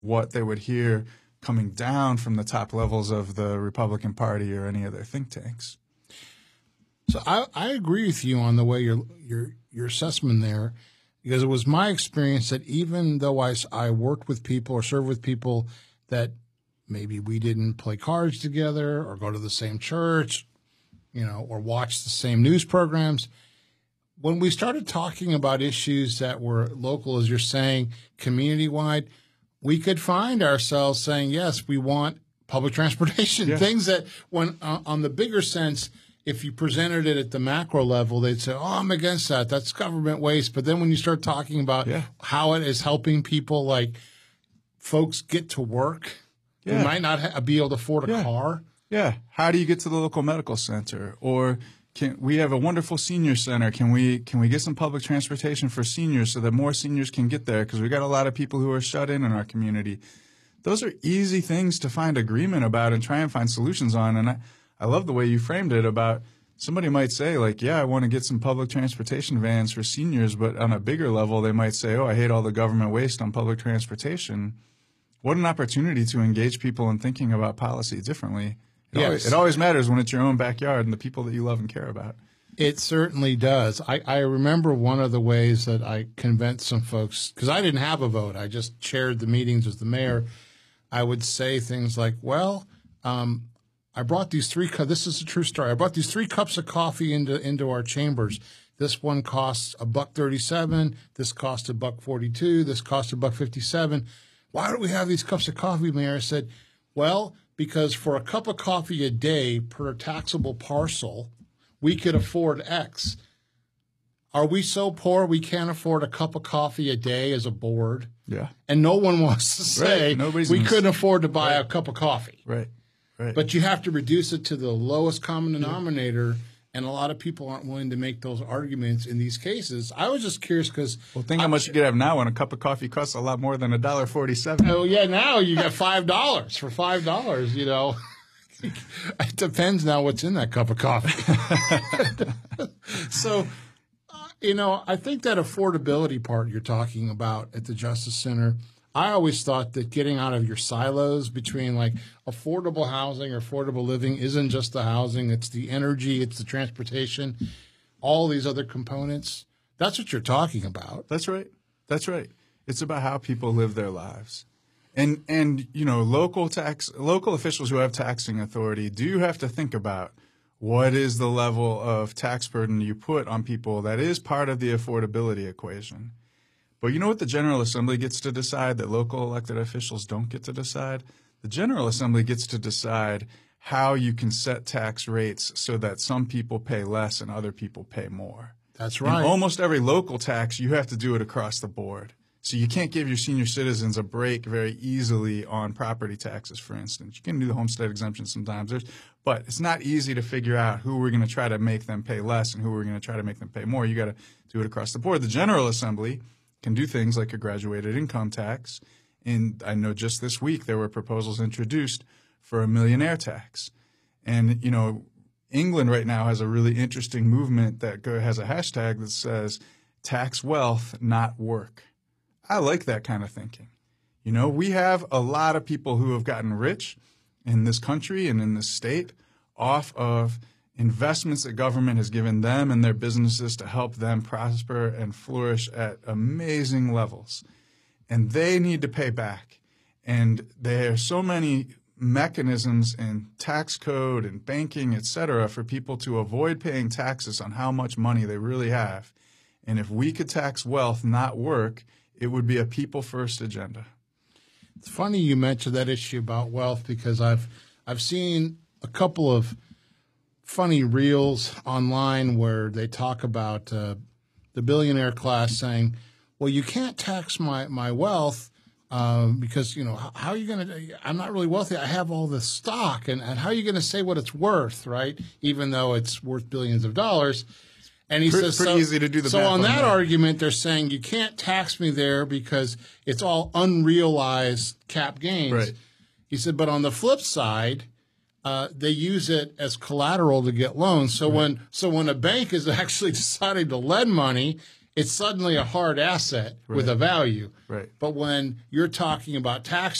what they would hear coming down from the top levels of the Republican Party or any of their think tanks. So I agree with you on the way your assessment there, because it was my experience that even though I worked with people or served with people that maybe we didn't play cards together or go to the same church, or watch the same news programs, when we started talking about issues that were local, as you're saying, community-wide, we could find ourselves saying, yes, we want public transportation, things that when on the bigger sense, if you presented it at the macro level, they'd say, oh, I'm against that. That's government waste. But then when you start talking about how it is helping people, like folks get to work who might not be able to afford a car. Yeah. How do you get to the local medical center? Or we have a wonderful senior center. Can we get some public transportation for seniors so that more seniors can get there? Because we got a lot of people who are shut in our community. Those are easy things to find agreement about and try and find solutions on. And I love the way you framed it about somebody might say, like, yeah, I want to get some public transportation vans for seniors, but on a bigger level, they might say, oh, I hate all the government waste on public transportation. What an opportunity to engage people in thinking about policy differently. It always matters when it's your own backyard and the people that you love and care about. It certainly does. I remember one of the ways that I convinced some folks, because I didn't have a vote. I just chaired the meetings as the mayor. I would say things like, well, I brought these this is a true story. I brought these 3 cups of coffee into our chambers. This one costs $1.37. This costs $1.42. This costs $1.57. Why do we have these cups of coffee, Mayor? I said, well, because for a cup of coffee a day per taxable parcel, we could afford X. Are we so poor we can't afford a cup of coffee a day as a board? Yeah. And no one wants to say we couldn't afford to buy a cup of coffee. Right. But you have to reduce it to the lowest common denominator, and a lot of people aren't willing to make those arguments in these cases. I was just curious because think how much you could have now when a cup of coffee costs a lot more than $1.47. Oh yeah, now you get $5 for $5. It depends now what's in that cup of coffee. So, I think that affordability part you're talking about at the Justice Center. I always thought that getting out of your silos between like affordable housing or affordable living isn't just the housing, it's the energy, it's the transportation, all these other components. That's what you're talking about. That's right. It's about how people live their lives. And local officials who have taxing authority do have to think about what is the level of tax burden you put on people that is part of the affordability equation. But you know what the General Assembly gets to decide that local elected officials don't get to decide? The General Assembly gets to decide how you can set tax rates so that some people pay less and other people pay more. That's right. In almost every local tax, you have to do it across the board. So you can't give your senior citizens a break very easily on property taxes, for instance. You can do the homestead exemption sometimes, but it's not easy to figure out who we're going to try to make them pay less and who we're going to try to make them pay more. You got to do it across the board. The General Assembly can do things like a graduated income tax. And I know just this week there were proposals introduced for a millionaire tax. And, England right now has a really interesting movement that has a hashtag that says tax wealth, not work. I like that kind of thinking. We have a lot of people who have gotten rich in this country and in this state off of investments that government has given them and their businesses to help them prosper and flourish at amazing levels. And they need to pay back. And there are so many mechanisms in tax code and banking, et cetera, for people to avoid paying taxes on how much money they really have. And if we could tax wealth, not work, it would be a people-first agenda. It's funny you mentioned that issue about wealth because I've seen a couple of funny reels online where they talk about the billionaire class saying, well, you can't tax my wealth because, how are you going to – I'm not really wealthy. I have all this stock. And how are you going to say what it's worth, right, even though it's worth billions of dollars? And he says, pretty easy to do the math. So on that argument, they're saying you can't tax me there because it's all unrealized cap gains. Right. He said, but on the flip side, they use it as collateral to get loans. So when a bank is actually deciding to lend money it's suddenly a hard asset with a value. Right. But when you're talking about tax